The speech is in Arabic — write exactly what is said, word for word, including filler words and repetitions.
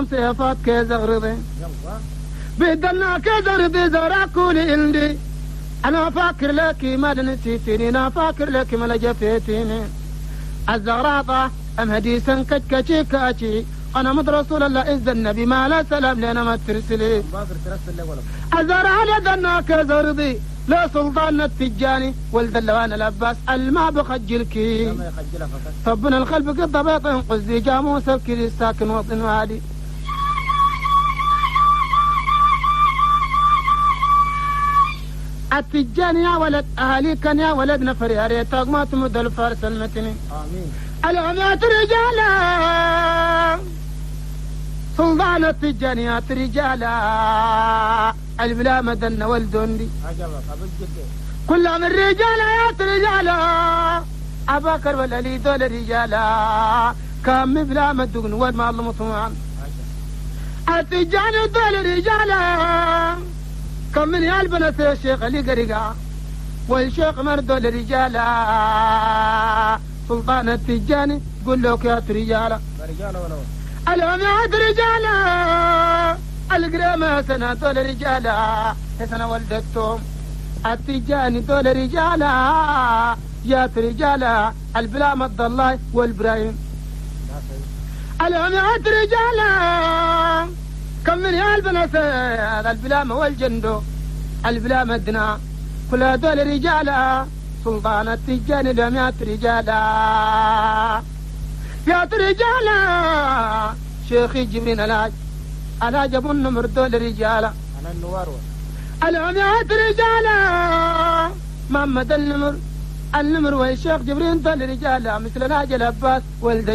صفات كزغرضي بدلنا كزغرضي زراكولي عندي أنا فاكر لك ما نسيتني أنا فاكر لك ما لجفتيني الزغراطة أم هديسا كتكتي كاتي أنا مد رسول الله إذ النبي ما لا سلام لنا ما ترسلي الزرع لدنا كزغرضي لا سلطان التجاني ولد اللوان العباس الما بخجلكي طبنا الخلب قد ضبيط قزي جاموس الكري الساكن وطن وادي التجاني يا ولد أهالي كان يا ولد نفر يا ريت ما تمد الفارس المتني آمين العميات رجالا سلطان التجانيات رجالا البلا مدن والدندي كل من رجالات رجالا أباكر والألي دول رجالا كم بلا مدن والمال المطمئن التجاني دول رجالا كم من يالبنت الشيخ علي قريقا والشيخ مردو لرجالا سلطان التجاني قل له يا رجالا العميات رجالا القرامة سنة دول رجالا سنة ولدتهم التجاني دول رجالا جات رجالا البلا مد الله والبراهيم العميات رجالا كم من يالبنت البلام والجندو البلا مدنا كل دول رجالا سلطان التجاني العميات رجالا يا رجالا شيخي جبرين الهاج الهاج ابو النمر دول رجالا انا النوار العميات رجالا محمد النمر النمر والشيخ جبرين دول رجالا مثل الهاج العباس ولد